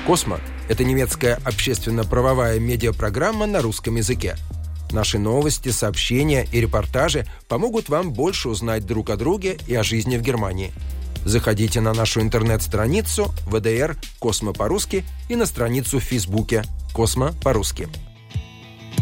«Космо» — это немецкая общественно-правовая медиапрограмма на русском языке. Наши новости, сообщения и репортажи помогут вам больше узнать друг о друге и о жизни в Германии. Заходите на нашу интернет-страницу ВДР «Космо по-русски» и на страницу в Фейсбуке «Космо по-русски».